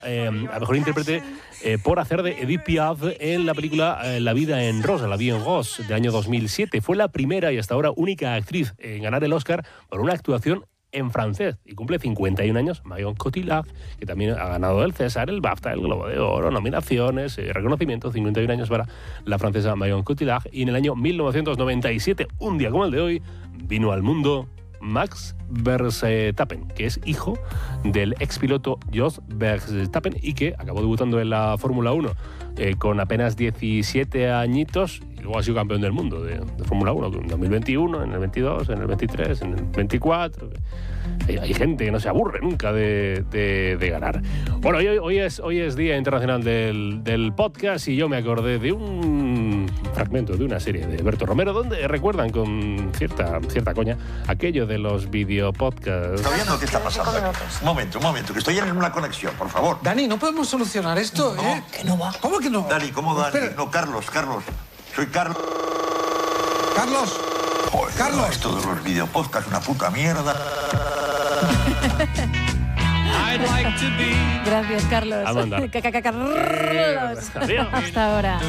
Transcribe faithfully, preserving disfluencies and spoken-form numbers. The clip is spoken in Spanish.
Eh, a mejor intérprete eh, por hacer de Edith Piaf en la película eh, La vida en rosa, La vie en rose, de año dos mil siete. Fue la primera y hasta ahora única actriz en ganar el Oscar por una actuación en francés, y cumple cincuenta y un años. Marion Cotillard, que también ha ganado el César, el BAFTA, el Globo de Oro, nominaciones, eh, reconocimientos. Cincuenta y un años para la francesa Marion Cotillard. Y en el año mil novecientos noventa y siete, un día como el de hoy, vino al mundo Max Verstappen, que es hijo del expiloto Jos Verstappen y que acabó debutando en la Fórmula uno eh, con apenas diecisiete añitos, y luego ha sido campeón del mundo de, de Fórmula uno en dos mil veintiuno, en el veintidós, en el veintitrés, en el veinticuatro. Hay, hay gente que no se aburre nunca de, de, de ganar. Bueno, hoy, hoy, es, hoy es Día Internacional del, del Podcast, y yo me acordé de un fragmento de una serie de Berto Romero donde recuerdan con cierta, cierta coña aquello de los videopodcasts. ¿Está viendo qué está pasando? Un momento, un momento, que estoy en una conexión, por favor. Dani, no podemos solucionar esto, no, ¿eh? que no va. ¿Cómo que no? Dani, ¿cómo Dani? Espera. No, Carlos, Carlos. Soy Carlos. Carlos. Joder, Carlos. Esto de los videopodcasts, una puta mierda. Gracias, Carlos. A mandar. Carlos. Adiós. Hasta ahora.